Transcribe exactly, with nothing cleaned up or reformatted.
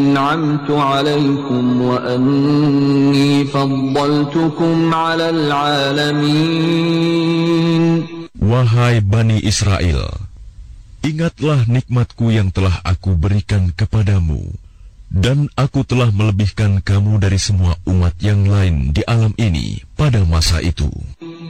أنعمت عليكم وأني فضلتكم على العالمين. Wahai Bani Israel, ingatlah nikmatku yang telah aku berikan kepadamu, dan aku telah melebihkan kamu dari semua umat yang lain di alam ini pada masa itu.